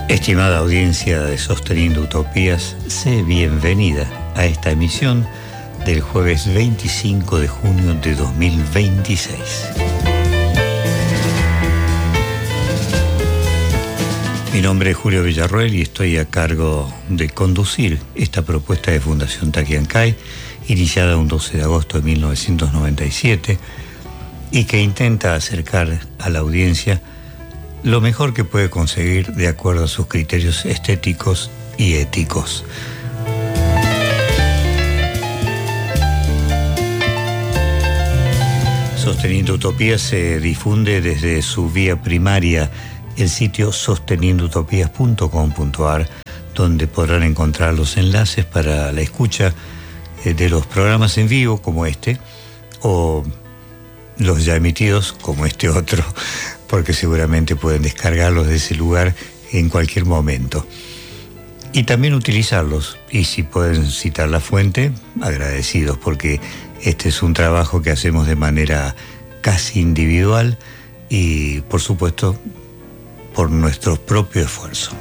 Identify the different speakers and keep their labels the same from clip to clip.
Speaker 1: Estimada audiencia de Sosteniendo Utopías, sé bienvenida a esta emisión del jueves 25 de junio de 2026. Mi nombre es Julio Villarroel y estoy a cargo de conducir esta propuesta de Fundación Takiancay, iniciada un 12 de agosto de 1997, y que intenta acercar a la audiencia lo mejor que puede conseguir de acuerdo a sus criterios estéticos y éticos. Sosteniendo Utopías se difunde desde su vía primaria, el sitio sosteniendoutopias.com.ar, donde podrán encontrar los enlaces para la escucha de los programas en vivo como este, o los ya emitidos como este otro, porque seguramente pueden descargarlos de ese lugar en cualquier momento. Y también utilizarlos, y si pueden citar la fuente, agradecidos, porque este es un trabajo que hacemos de manera casi individual y, por supuesto, por nuestro propio esfuerzo.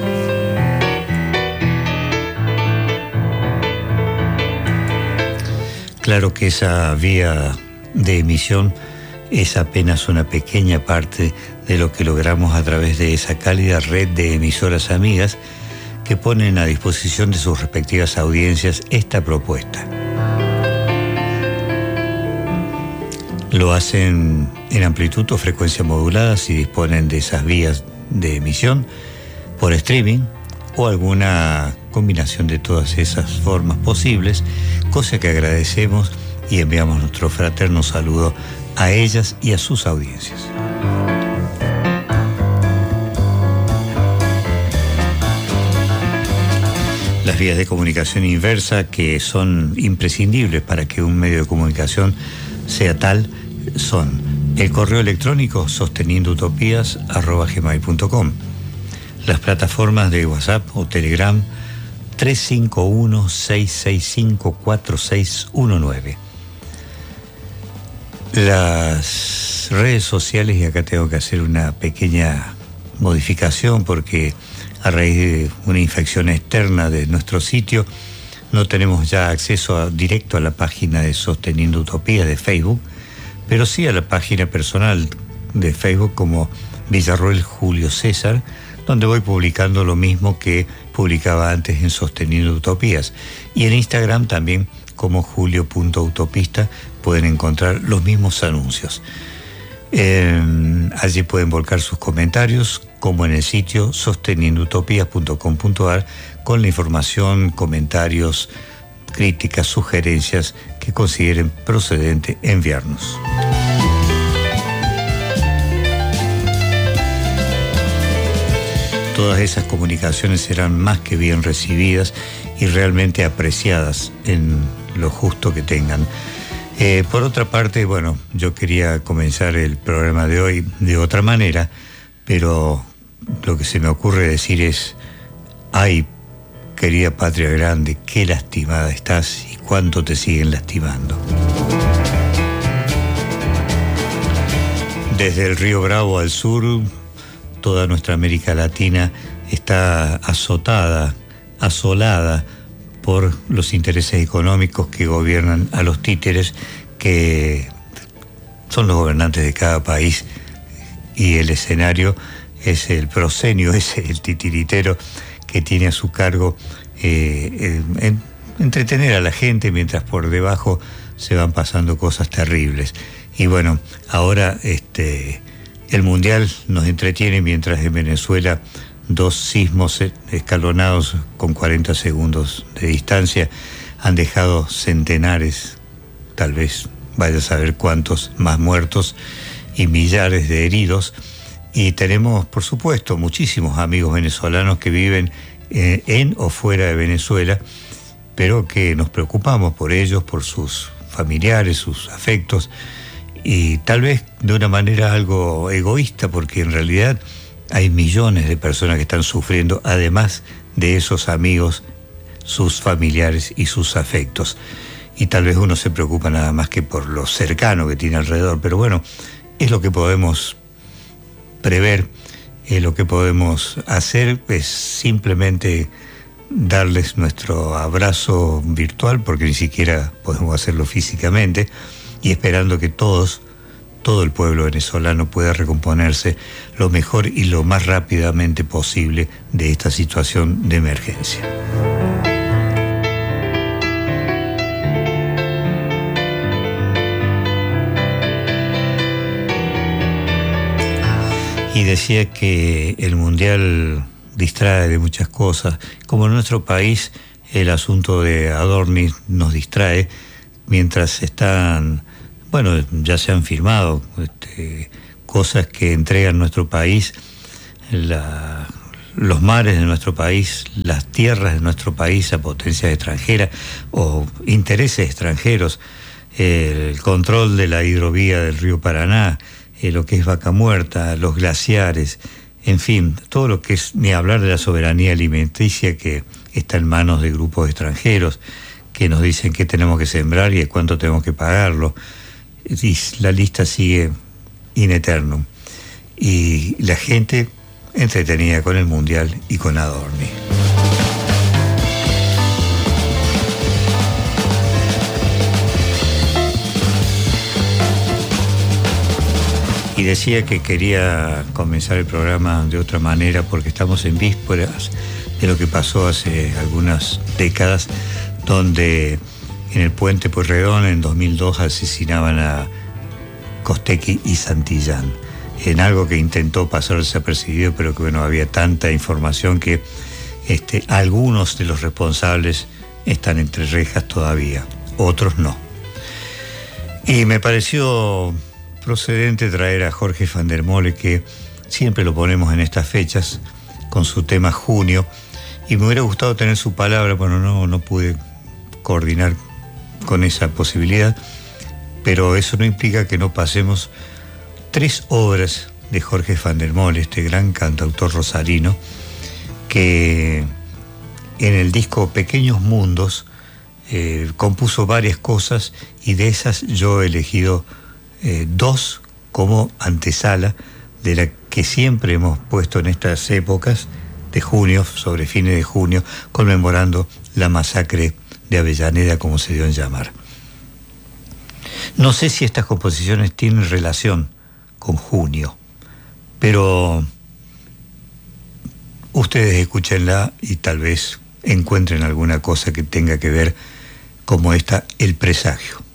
Speaker 1: Claro que esa vía de emisión es apenas una pequeña parte de lo que logramos a través de esa cálida red de emisoras amigas que ponen a disposición de sus respectivas audiencias esta propuesta. Lo hacen en amplitud o frecuencia modulada si disponen de esas vías de emisión, por streaming o alguna combinación de todas esas formas posibles, cosa que agradecemos y enviamos nuestro fraterno saludo a ellas y a sus audiencias. Las vías de comunicación inversa, que son imprescindibles para que un medio de comunicación sea tal, son el correo electrónico sosteniendoutopias@gmail.com, las plataformas de WhatsApp o Telegram 351-665-4619. Las redes sociales, y acá tengo que hacer una pequeña modificación porque a raíz de una infección externa de nuestro sitio no tenemos ya acceso directo a la página de Sosteniendo Utopías de Facebook, pero sí a la página personal de Facebook como Villarroel Julio César, donde voy publicando lo mismo que publicaba antes en Sosteniendo Utopías, y en Instagram también como julio.utopista pueden encontrar los mismos anuncios. Allí pueden volcar sus comentarios, como en el sitio sosteniendoutopias.com.ar, con la información, comentarios, críticas, sugerencias que consideren procedente enviarnos. Todas esas comunicaciones serán más que bien recibidas y realmente apreciadas en lo justo que tengan. Por otra parte, bueno, yo quería comenzar el programa de hoy de otra manera, pero lo que se me ocurre decir es: ay, querida patria grande, qué lastimada estás y cuánto te siguen lastimando. Desde el Río Bravo al sur, toda nuestra América Latina está asolada por los intereses económicos que gobiernan a los títeres, que son los gobernantes de cada país, y el escenario es el proscenio, es el titiritero que tiene a su cargo entretener a la gente mientras por debajo se van pasando cosas terribles. Y bueno, ahora el Mundial nos entretiene mientras en Venezuela 2 sismos escalonados con 40 segundos de distancia han dejado centenares, tal vez vaya a saber cuántos más muertos y millares de heridos. Y tenemos, por supuesto, muchísimos amigos venezolanos que viven en o fuera de Venezuela, pero que nos preocupamos por ellos, por sus familiares, sus afectos, y tal vez de una manera algo egoísta, porque en realidad hay millones de personas que están sufriendo, además de esos amigos, sus familiares y sus afectos. Y tal vez uno se preocupa nada más que por lo cercano que tiene alrededor, pero bueno, es lo que podemos prever Lo que podemos hacer es simplemente darles nuestro abrazo virtual, porque ni siquiera podemos hacerlo físicamente, y esperando que todo el pueblo venezolano pueda recomponerse lo mejor y lo más rápidamente posible de esta situación de emergencia. Y decía que el Mundial distrae de muchas cosas, como en nuestro país el asunto de Adorni nos distrae, mientras están, bueno, ya se han firmado cosas que entregan nuestro país, los mares de nuestro país, las tierras de nuestro país a potencias extranjeras o intereses extranjeros, el control de la hidrovía del río Paraná, lo que es Vaca Muerta, los glaciares, en fin, todo lo que es, ni hablar de la soberanía alimenticia que está en manos de grupos extranjeros que nos dicen qué tenemos que sembrar y cuánto tenemos que pagarlo. Y la lista sigue in eternum. Y la gente entretenida con el Mundial y con Adorni. Y decía que quería comenzar el programa de otra manera porque estamos en vísperas de lo que pasó hace algunas décadas, donde en el puente Pueyrredón en 2002 asesinaban a Costequi y Santillán, en algo que intentó pasar desapercibido, pero que bueno, había tanta información que algunos de los responsables están entre rejas todavía, otros no. Y me pareció procedente traer a Jorge van der Molen, que siempre lo ponemos en estas fechas con su tema Junio, y me hubiera gustado tener su palabra, bueno, no pude coordinar con esa posibilidad, pero eso no implica que no pasemos 3 obras de Jorge van der Molen, este gran cantautor rosarino, que en el disco Pequeños Mundos compuso varias cosas, y de esas yo he elegido 2 como antesala de la que siempre hemos puesto en estas épocas de junio, sobre fines de junio, conmemorando la masacre de Avellaneda, como se dio en llamar. No sé si estas composiciones tienen relación con junio, pero ustedes escúchenla y tal vez encuentren alguna cosa que tenga que ver, como esta, El Presagio.